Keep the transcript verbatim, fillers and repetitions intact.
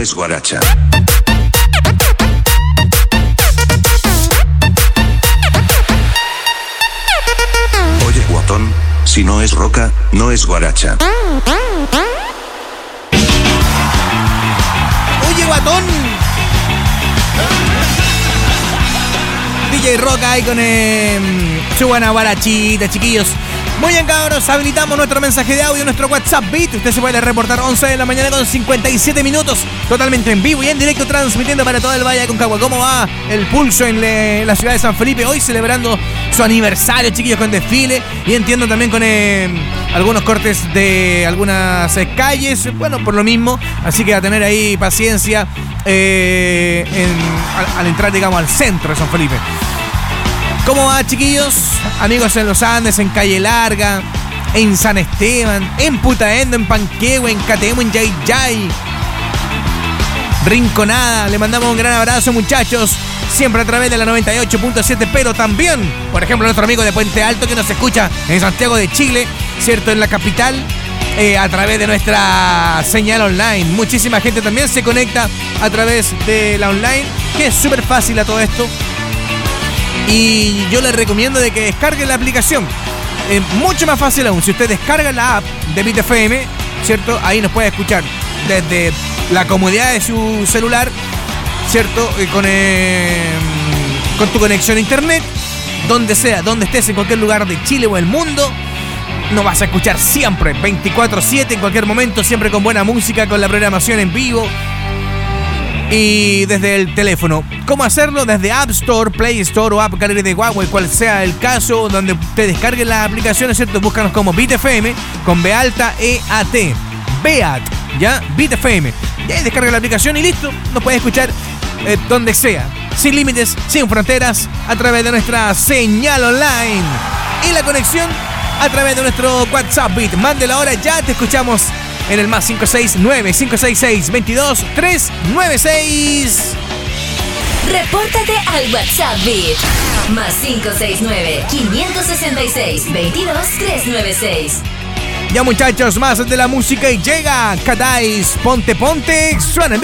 es guaracha. Oye, guatón, si no es roca, no es guaracha. Oye, guatón. D J Roca ahí con eh, su buena guarachita, chiquillos. Muy bien, cabros, habilitamos nuestro mensaje de audio, nuestro WhatsApp Beat. Usted se puede reportar once de la mañana con cincuenta y siete minutos, totalmente en vivo y en directo, transmitiendo para todo el Valle de Aconcagua. ¿Cómo va el pulso en le, la ciudad de San Felipe? Hoy celebrando su aniversario, chiquillos, con desfile. Y entiendo también con eh, algunos cortes de algunas eh, calles. Bueno, por lo mismo, así que a tener ahí paciencia eh, en, al, al entrar, digamos, al centro de San Felipe. ¿Cómo va, chiquillos? Amigos en Los Andes, en Calle Larga, en San Esteban, en Putaendo, en Panquehue, en Catemo, en Yayay, Rinconada. Le mandamos un gran abrazo, muchachos. Siempre a través de la noventa y ocho punto siete, pero también, por ejemplo, nuestro amigo de Puente Alto que nos escucha en Santiago de Chile, ¿cierto? En la capital, eh, a través de nuestra señal online. Muchísima gente también se conecta a través de la online, que es súper fácil a todo esto. Y yo les recomiendo de que descarguen la aplicación. Es mucho más fácil aún. Si usted descarga la app de Beat F M, ¿cierto? Ahí nos puede escuchar desde la comodidad de su celular, ¿cierto? Con, eh, con tu conexión a internet, donde sea, donde estés, en cualquier lugar de Chile o el mundo. Nos vas a escuchar siempre, veinticuatro siete, en cualquier momento, siempre con buena música, con la programación en vivo. Y desde el teléfono. ¿Cómo hacerlo? Desde App Store, Play Store o App Gallery de Huawei, cual sea el caso, donde usted descargue la aplicación, ¿cierto? Búscanos como Beat F M con B alta E A T. Beat, ¿ya? Beat F M. Y ahí descarga la aplicación y listo. Nos puede escuchar eh, donde sea. Sin límites, sin fronteras, a través de nuestra señal online. Y la conexión a través de nuestro WhatsApp Beat. Mándela ahora, ya te escuchamos en el más cinco seis nueve, cinco seis seis, veintidós, trescientos noventa y seis. Repórtate al WhatsApp Beat. Más cinco seis nueve, cinco seis seis, veintidós, trescientos noventa y seis. Ya, muchachos, más de la música y llega Kadais, Ponte Ponte, suena en